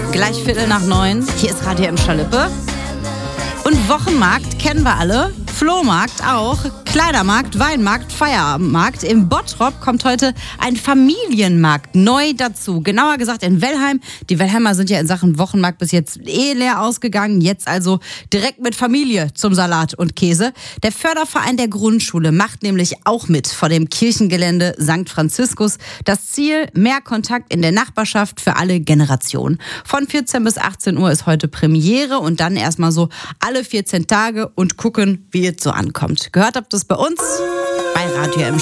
Gleich 8:15. Hier ist Radio Emscher Lippe. Und Wochenmarkt kennen wir alle. Flohmarkt auch. Kleidermarkt, Weinmarkt, Feierabendmarkt. Im Bottrop kommt heute ein Familienmarkt neu dazu. Genauer gesagt in Wellheim. Die Wellheimer sind ja in Sachen Wochenmarkt bis jetzt leer ausgegangen. Jetzt also direkt mit Familie zum Salat und Käse. Der Förderverein der Grundschule macht nämlich auch mit vor dem Kirchengelände St. Franziskus. Das Ziel: mehr Kontakt in der Nachbarschaft für alle Generationen. Von 14 bis 18 Uhr ist heute Premiere und dann erstmal so alle 14 Tage und gucken, wie es so ankommt. Gehört habt ihr es bei uns bei Radio Emscher.